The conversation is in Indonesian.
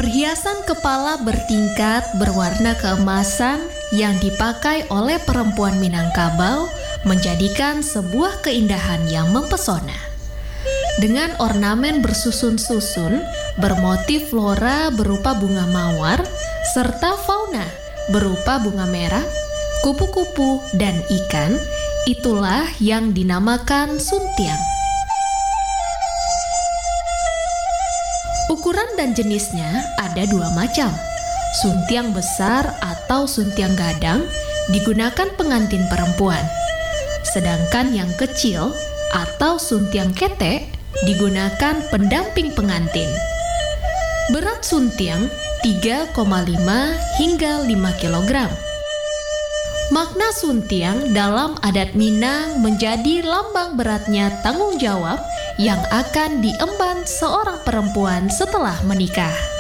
Perhiasan kepala bertingkat berwarna keemasan yang dipakai oleh perempuan Minangkabau menjadikan sebuah keindahan yang mempesona. Dengan ornamen bersusun-susun, bermotif flora berupa bunga mawar, serta fauna berupa bunga merah, kupu-kupu, dan ikan, itulah yang dinamakan suntiang. Ukuran dan jenisnya ada dua macam. Suntiang besar atau suntiang gadang digunakan pengantin perempuan. Sedangkan yang kecil atau suntiang ketek digunakan pendamping pengantin. Berat suntiang 3,5 hingga 5 kg. Makna suntiang dalam adat Minang menjadi lambang beratnya tanggung jawab yang akan diemban seorang perempuan setelah menikah.